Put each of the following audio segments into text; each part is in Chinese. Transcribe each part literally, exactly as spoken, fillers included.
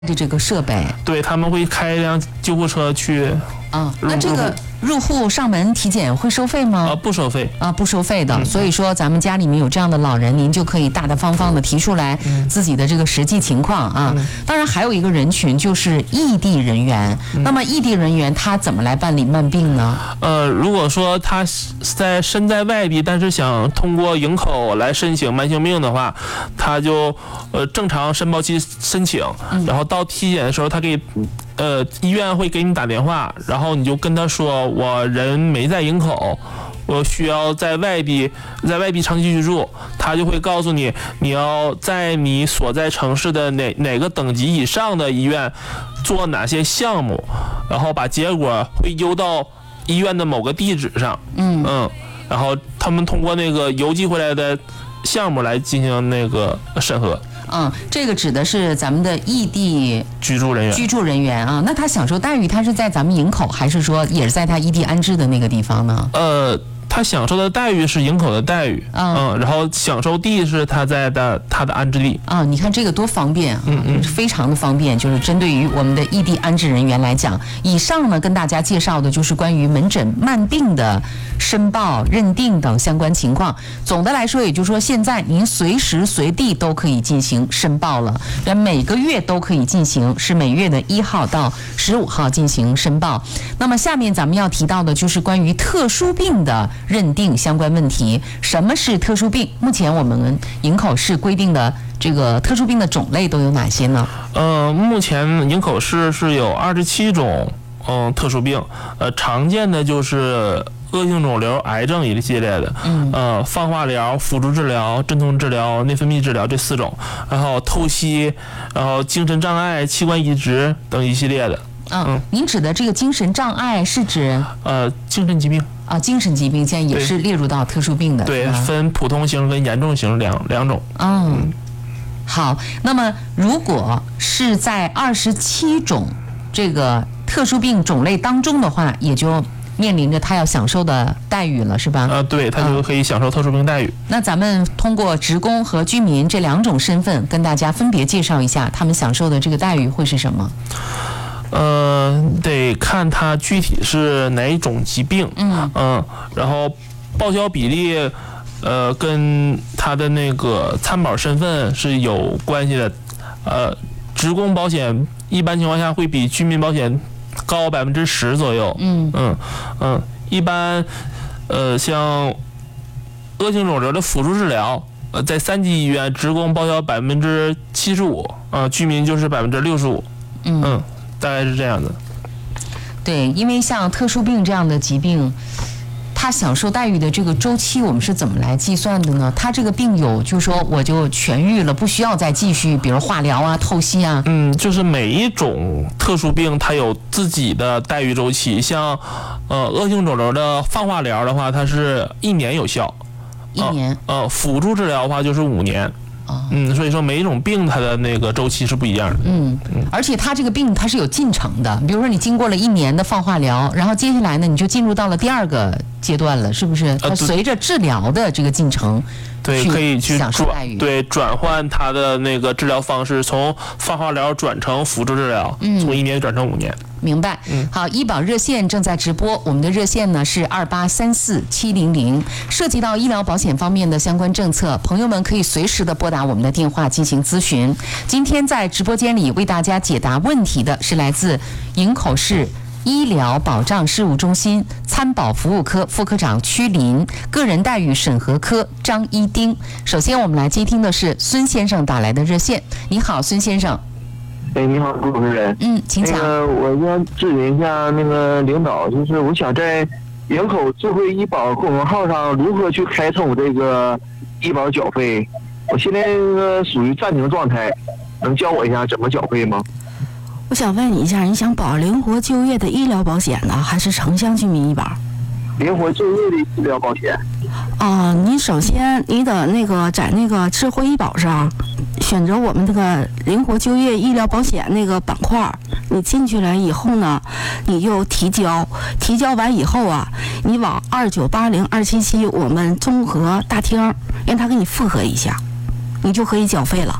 的这个设备， 对，他们会开一辆救护车去。 啊，那这个入户上门体检会收费吗？ 啊，不收费啊，不收费的。 嗯、 所以说，咱们家里面有这样的老人，您就可以大大方方的提出来自己的这个实际情况啊。嗯、当然，还有一个人群就是异地人员。嗯、那么，异地人员他怎么来办理慢病呢？ 呃，如果说他在身在外地，但是想通过营口来申请慢性病的话，他就呃正常申报期申请，嗯、然后到体检的时候，他可以。呃，医院会给你打电话，然后你就跟他说，我人没在营口，我需要在外地，在外地长期居住，他就会告诉你，你要在你所在城市的哪哪个等级以上的医院做哪些项目，然后把结果会邮到医院的某个地址上，嗯嗯，然后他们通过那个邮寄回来的项目来进行那个审核。 嗯，这个指的是咱们的异地居住人员。 居住人员啊，那他享受待遇，他是在咱们营口，还是说也是在他异地安置的那个地方呢？ 呃。他享受的待遇是营口的待遇，嗯，嗯然后享受地是他在的他的安置地啊。你看这个多方便啊，嗯嗯，非常的方便。就是针对于我们的异地安置人员来讲，以上呢跟大家介绍的就是关于门诊慢病的申报、认定等相关情况。总的来说，也就是说，现在您随时随地都可以进行申报了，那每个月都可以进行，是每月的一号到十五号进行申报。那么下面咱们要提到的就是关于特殊病的认定相关问题。什么是特殊病？目前我们营口市规定的这个特殊病的种类都有哪些呢？ 呃，目前营口市是有二十七种嗯特殊病，呃，常见的就是恶性肿瘤、癌症一系列的，嗯，呃，放化疗、辅助治疗、镇痛治疗、内分泌治疗这四种，然后透析，然后精神障碍、器官移植等一系列的。 嗯，嗯您指的这个精神障碍是指呃精神疾病啊？精神疾病现在也是列入到特殊病的， 对，分普通型跟严重型两两种。 嗯，嗯好，那么如果是在二十七种这个特殊病种类当中的话，也就面临着他要享受的待遇了，是吧？ 啊，对，他就可以享受特殊病待遇。 嗯、那咱们通过职工和居民这两种身份，跟大家分别介绍一下他们享受的这个待遇会是什么？ 呃，得看他具体是哪一种疾病，嗯嗯，然后报销比例，呃，跟他的那个参保身份是有关系的。呃，职工保险一般情况下会比居民保险高百分之十左右，嗯嗯嗯，一般，呃，像恶性肿瘤的辅助治疗，呃，在三级医院职工报销百分之七十五，啊，居民就是百分之六十五，嗯。嗯大概是这样的。 对，因为像特殊病这样的疾病，它享受待遇的这个周期，我们是怎么来计算的呢？它这个病友就是说我就痊愈了，不需要再继续，比如化疗啊、透析啊。 嗯，就是每一种特殊病它有自己的待遇周期。像呃恶性肿瘤的放化疗的话，它是一年有效， 一年。 呃，呃辅助治疗的话就是五年。嗯，所以说每一种病它的那个周期是不一样的。 嗯，而且它这个病它是有进程的，比如说你经过了一年的放化疗，然后接下来呢你就进入到了第二个阶段了，是不是？它随着治疗的这个进程， 对，可以去享受待遇， 对，转换它的那个治疗方式，从放化疗转成辅助治疗，嗯，从一年转成五年。 明白。嗯，好，医保热线正在直播，我们的热线呢是二八三四七零零。涉及到医疗保险方面的相关政策，朋友们可以随时的拨打我们的电话进行咨询。今天在直播间里为大家解答问题的是来自营口市医疗保障事务中心参保服务科副科长曲林，个人待遇审核科张一丁。首先我们来接听的是孙先生打来的热线。你好，孙先生。 哎，你好，主持人。 嗯，请讲。 那个，我想咨询一下那个领导，就是我想在营口智慧医保公众号上如何去开通这个医保缴费？我现在那个属于暂停状态，能教我一下怎么缴费吗？ 我想问你一下，你想保灵活就业的医疗保险呢，还是城乡居民医保？ 灵活就业的医疗保险。 啊、呃，你首先你的那个在那个智慧医保上选择我们这个灵活就业医疗保险那个板块，你进去了以后呢，你就提交，提交完以后啊，你往二九八零二七七我们综合大厅让他给你复核一下，你就可以缴费了。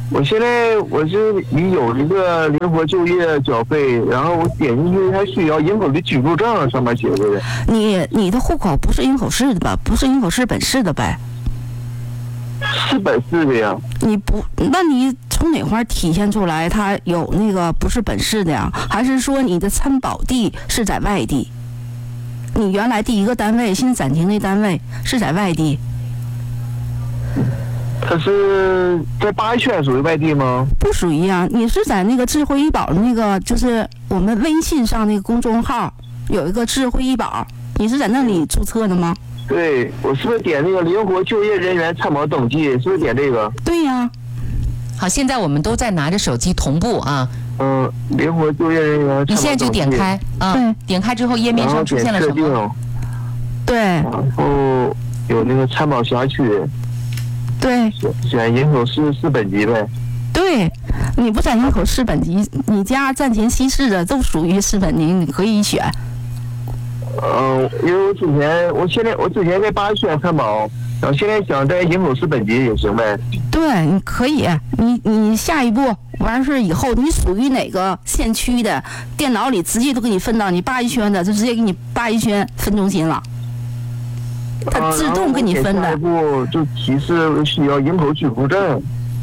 我现在我是你有一个灵活就业缴费，然后我点进去还需要营口的居住证，上面写着的。 你你的户口不是营口市的吧？不是营口市本市的呗？ 是本市的呀。 你不，那你从哪块体现出来它有那个不是本市的呀？还是说你的参保地是在外地？你原来第一个单位现在暂停的单位是在外地？ 它是在八一圈属于外地吗？ 不属于啊，你是在那个智慧医保那个，就是我们微信上那个公众号有一个智慧医保，你是在那里注册的吗？ 对，我是不是点那个灵活就业人员参保登记？是不是点这个？ 对呀、啊。 好，现在我们都在拿着手机同步啊。 嗯，灵活就业人员。 你现在就点开啊， 对， 点开之后页面上出现了什么？ 对。 然后有那个参保辖区。 对。 选营口市市本级呗。 对，你不在营口市本级，你家站前西市的都属于市本级，你可以选。 嗯，因为我之前，我现在我之前在八一圈参保，然后现在想在营口市本级也行呗。 对，你可以，你你下一步完事以后，你属于哪个县区的，电脑里直接都给你分到你八一圈的，就直接给你八一圈分中心了，它自动给你分的。 下一步就提示需要营口居住证。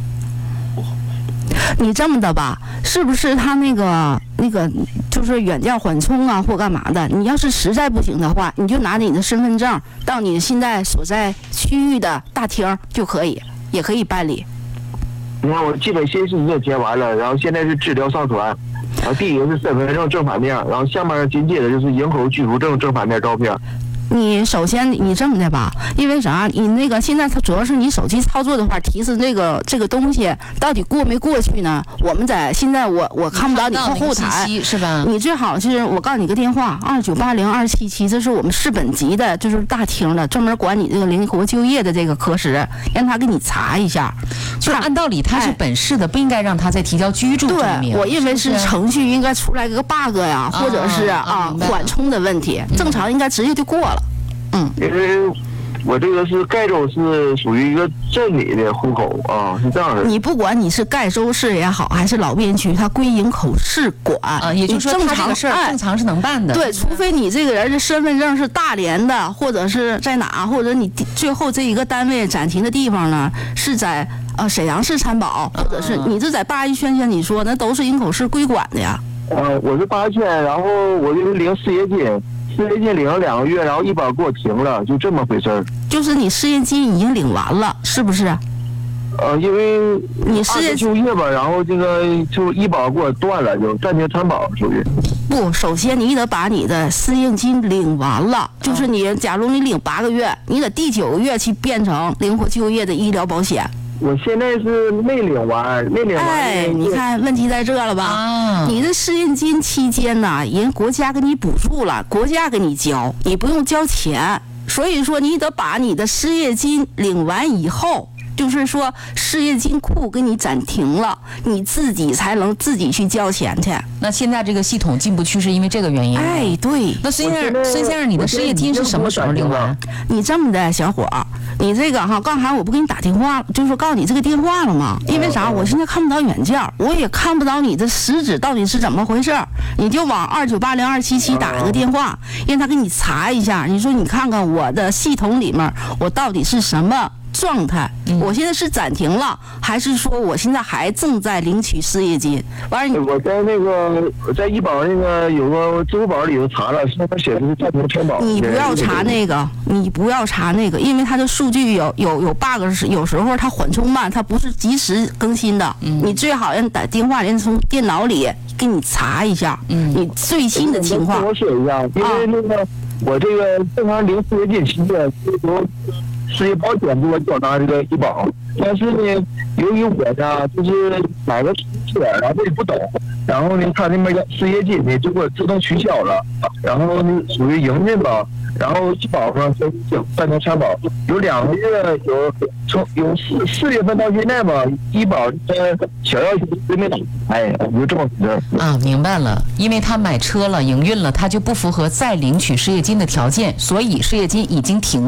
你这么的吧，是不是他那个那个就是远件缓冲啊，或干嘛的？你要是实在不行的话，你就拿着你的身份证到你现在所在区域的大厅就可以，也可以办理。 你看，我基本信息已经填完了，然后现在是资料上传，然后第一个是身份证正反面，然后下面紧接着就是营口居住证正反面照片。 你首先你这么的吧，因为啥？你那个现在它主要是你手机操作的话，提示这个这个东西到底过没过去呢？我们在现在我我看不到你后后台是吧？ 你最好是我告诉你个电话，二九八零二七七，这是我们市本级的，就是大厅的，专门管你这个灵活就业的这个科室，让他给你查一下。 就是按道理他是本市的，不应该让他再提交居住证明。 对，我认为是程序应该出来个 bug 呀，或者是啊缓冲的问题，正常应该直接就过了。嗯， 因为我这个是盖州是属于一个镇里的户口啊，是这样的。 你不管你是盖州市也好，还是老边区，它归营口市管啊，也就是说他这个事儿正常是能办的。 对，除非你这个人的身份证是大连的，或者是在哪，或者你最后这一个单位暂停的地方呢是在呃沈阳市参保，或者是你这在八一圈圈，你说那都是营口市归管的呀。 呃，我是八圈，然后我就是领失业金。失业金领了两个月，然后医保给我停了，就这么回事儿。 就是你失业金已经领完了，是不是？ 呃，因为你失业就业吧，然后这个就医保给我断了，就暂停参保属于。 不，首先你得把你的失业金领完了，就是你假如你领八个月，你得第九个月去变成灵活就业的医疗保险。 我现在是没领完，没领完。 哎，你看问题在这了吧？ 啊， 你的失业金期间呢，人国家给你补助了，国家给你交，你不用交钱。所以说，你得把你的失业金领完以后，就是说失业金库给你暂停了，你自己才能自己去交钱去。 那现在这个系统进不去是因为这个原因？ 哎，对。 那孙先生，孙先生，你的失业金是什么时候领完？ 你这么的，小伙儿，你这个哈，刚才我不给你打电话，就是说告诉你这个电话了吗？因为啥？我现在看不到原件，我也看不到你的实质到底是怎么回事儿。你就往二九八零二七七打一个电话，让他给你查一下。你说你看看我的系统里面，我到底是什么状态？ 嗯、 我现在是暂停了，还是说我现在还正在领取失业金？完了， 我在那个在医保那个有个支付宝里头查了，上面写的是暂停参保。 你不要查那个，你不要查那个，因为它的数据有有有 bug， 有时候它缓冲慢，它不是及时更新的。嗯、你最好让打电话，人从电脑里给你查一下，嗯、你最新的情况。 我说一下，因为那个、啊、我这个正常领失业金期间，有失业保险给我缴纳这个医保，但是呢，由于我呢就是买个车，然后我也不懂，然后呢，他那边失业金呢就给我自动取消了，然后呢属于营运吧，然后医保上就暂停参保，有两个月，有从有四四月份到现在吧，医保的小要求都没打开，就这么回事啊，明白了，因为他买车了，营运了，他就不符合再领取失业金的条件，所以失业金已经停了。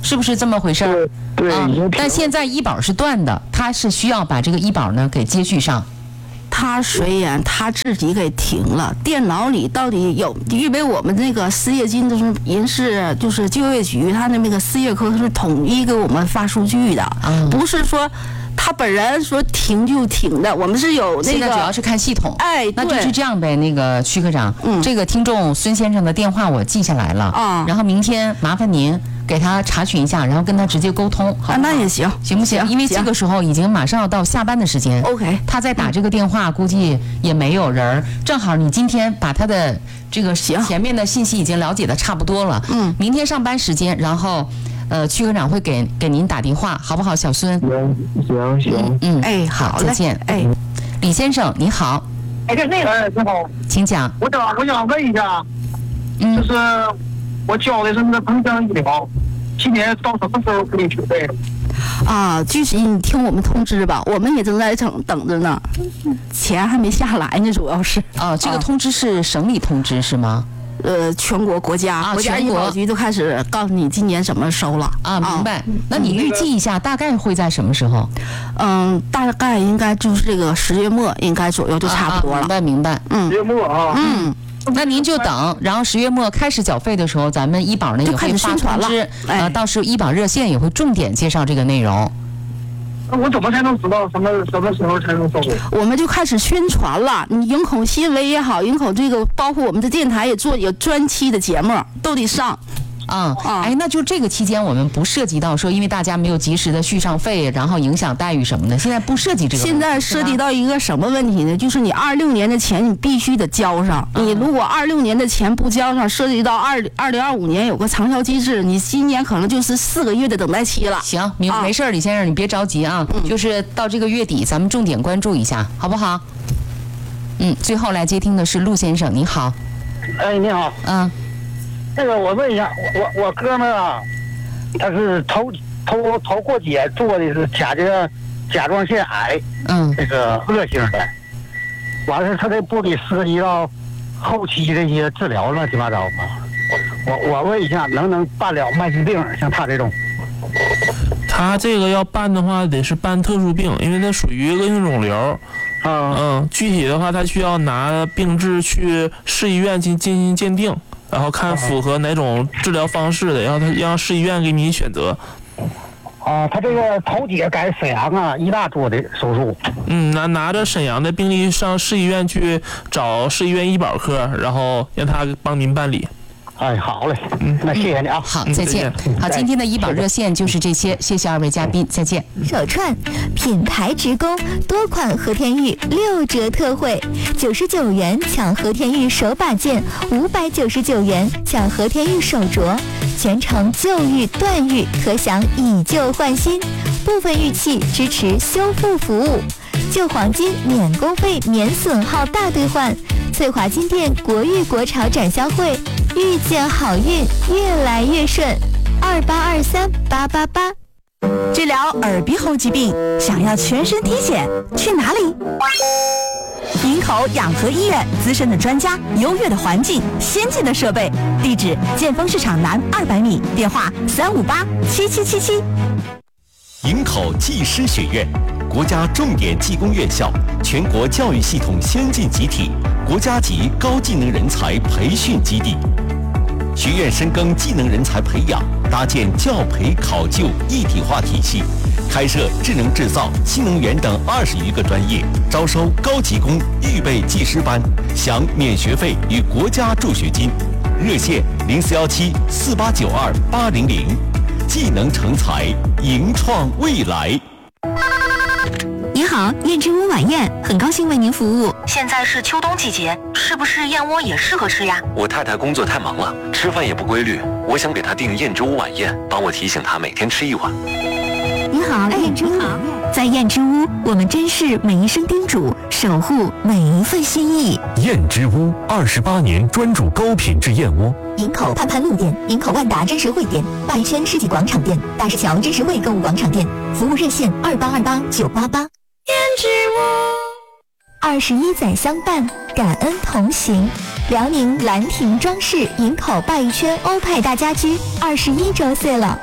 是不是这么回事儿？ 对， 啊已经，停但现在医保是断的，他是需要把这个医保呢给接续上。 他虽然他自己给停了，电脑里到底有，因为我们那个失业金就是人事就是就业局，他的那个失业科是统一给我们发数据的， 嗯不是说他本人说停就停的，我们是有那现在主要个。 是看系统。 哎， 那就是对这样呗，那个区科长， 嗯这个听众孙先生的电话我记下来了啊然后明天麻烦您给他查询一下，然后跟他直接沟通，好啊， 不好那也行， 行不行？ 行因为这行个时候已经马上要到下班的时间。 OK， 他在打这个电话，估计也没有人儿。正好你今天把他的这个前面的信息已经了解的差不多了。 嗯， 明天上班时间，然后，呃，区科长会给给您打电话，好不好，小孙？ 行行行， 嗯， 哎，好嘞， 再见。 哎， 李先生，你好， 哎，这那个你好， 请讲。 我想我想问一下，就嗯， 是我交的是那个城乡医疗，今年到什么时候可以取费？ 啊，具体你听我们通知吧，我们也正在等等着呢，钱还没下来呢，主要是。 哦，这个啊通知是省里通知是吗？ 呃，全国国家、 啊国家全国医保局都开始告诉你今年怎么收了啊，明白。那你预计一下，大概会在什么时候？ 嗯，大概应该就是这个十月末，应该左右就差不多了。 啊啊明白明白。 嗯月末啊， 嗯， 那您就等，然后十月末开始缴费的时候，咱们医保呢也就开会发始宣传了通知， 哎呃，到时候医保热线也会重点介绍这个内容。 那我怎么才能知道什么什么时候才能收？ 我们就开始宣传了。你营口新闻也好，营口这个包括我们的电台也做有专期的节目，都得上。 啊、 啊哎，那就这个期间我们不涉及到说，因为大家没有及时的续上费，然后影响待遇什么的，现在不涉及这个问题。 现在涉及到一个什么问题呢？就是你二六年的钱你必须得交上，你如果二六年的钱不交上，涉及到二二零二五年有个长销机制，你今年可能就是四个月的等待期了。 行，没啊没事儿，李先生，你别着急啊，就是到这个月底，咱们重点关注一下，好不好？嗯，最后来接听的是陆先生，你好， 哎，你好， 嗯那个我问一下，我我哥们儿啊，他是头头头过节做的是甲状甲状腺癌嗯那个恶性的，完了他这不得涉及到后期这些治疗乱七八糟吗？我我问一下，能不能办了慢性病？像他这种， 他这个要办的话，得是办特殊病，因为它属于恶性肿瘤。 啊、 嗯，具体的话，他需要拿病质去市医院进进行鉴定，然后看符合哪种治疗方式的，然后他让市医院给你选择。 啊，他这个头节改沈阳啊医大做的手术。 嗯，拿拿着沈阳的病历上市医院去找市医院医保科，然后让他帮您办理。 哎，好嘞，嗯，那谢谢你啊。 好， 嗯再见再。 好，今天的医保热线就是这些，谢谢二位嘉宾，再见。 手串品牌直供多款和田玉六折特惠，九十九元抢和田玉手把件，五百九十九元抢和田玉手镯，全程旧玉断玉，可享以旧换新，部分玉器支持修复服务，旧黄金免工费免损耗大兑换，翠华金店国玉国潮展销会，遇见好运越来越顺，二八二三八八八。 治疗耳鼻喉疾病，想要全身体检，去哪里？营口养和医院，资深的专家，优越的环境，先进的设备，地址：建丰市场南二百米，电话：三五八七七七七。 营口技师学院，国家重点技工院校，全国教育系统先进集体，国家级高技能人才培训基地。学院深耕技能人才培养，搭建教培考就一体化体系，开设智能制造、新能源等二十余个专业，招收高级工预备技师班，享免学费与国家助学金。热线零四幺七四八九二八零零。技能成才，迎创未来。 你好，燕之屋晚宴，很高兴为您服务。现在是秋冬季节，是不是燕窝也适合吃呀？ 我太太工作太忙了，吃饭也不规律，我想给她订燕之屋晚宴，帮我提醒她每天吃一碗。 你好，燕之屋。在燕之屋，我们珍视每一声叮嘱，守护每一份心意。 燕之屋二十八年专注高品质燕窝。 营口盼盼路店、营口万达真实汇店、大一圈世纪广场店、大石桥真实汇购物广场店，服务热线二八二八九八八。燕之屋，二十一载相伴，感恩同行。辽宁兰亭装饰营口鲅鱼圈欧派大家居二十一周岁了。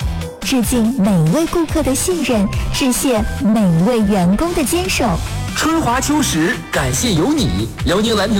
致敬每位顾客的信任，致谢每位员工的坚守。 春华秋实，感谢有你，辽宁蓝亭